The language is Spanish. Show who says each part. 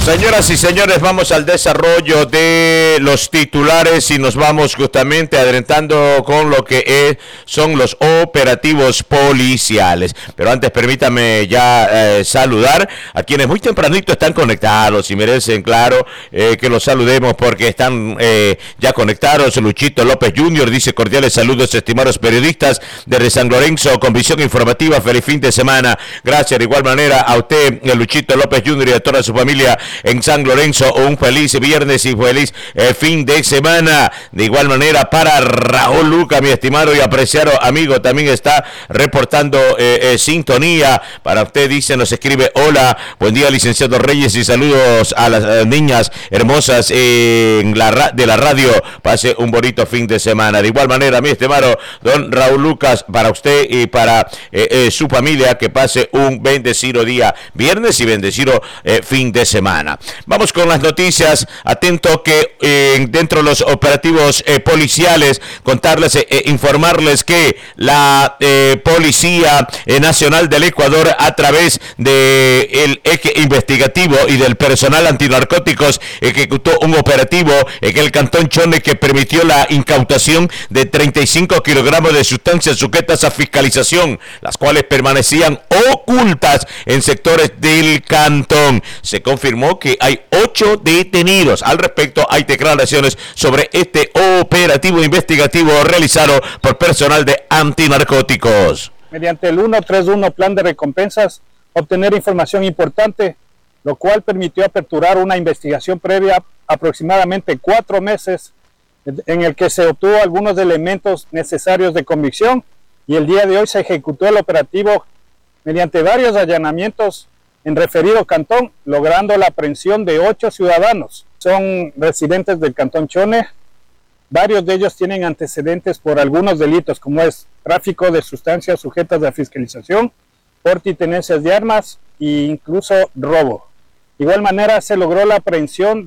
Speaker 1: Señoras y señores, vamos al desarrollo de los titulares y nos vamos justamente adelantando con lo que son los operativos policiales. Pero antes permítame ya saludar a quienes muy tempranito están conectados y merecen, claro, que los saludemos porque están ya conectados. Luchito López Jr. dice: cordiales saludos, estimados periodistas desde San Lorenzo con visión informativa, feliz fin de semana. Gracias de igual manera a usted, Luchito López Jr. y a toda su familia en San Lorenzo. Un feliz viernes y feliz fin de semana. De igual manera para Raúl Luca, mi estimado y apreciado amigo, también está reportando sintonía. Para usted dice, nos escribe: hola, buen día licenciado Reyes y saludos a las niñas hermosas de la radio. Pase un bonito fin de semana. De igual manera, mi estimado don Raúl Lucas, para usted y para su familia, que pase un bendecido día viernes y bendecido fin de semana. Vamos con las noticias. Atento que dentro de los operativos policiales, contarles, informarles que la Policía Nacional del Ecuador, a través del eje investigativo y del personal antinarcóticos, ejecutó un operativo en el Cantón Chone que permitió la incautación de 35 kilogramos de sustancias sujetas a fiscalización, las cuales permanecían ocultas en sectores del cantón. Se confirmó que hay 8 detenidos. Al respecto, hay declaraciones sobre este operativo investigativo realizado por personal de antinarcóticos.
Speaker 2: Mediante el 131 plan de recompensas, obtener información importante, lo cual permitió aperturar una investigación previa aproximadamente 4 meses, en el que se obtuvo algunos elementos necesarios de convicción, y el día de hoy se ejecutó el operativo mediante varios allanamientos en referido cantón, logrando la aprehensión de 8 ciudadanos. Son residentes del Cantón Chone. Varios de ellos tienen antecedentes por algunos delitos, como es tráfico de sustancias sujetas a fiscalización, porte y tenencias de armas e incluso robo. De igual manera, se logró la aprehensión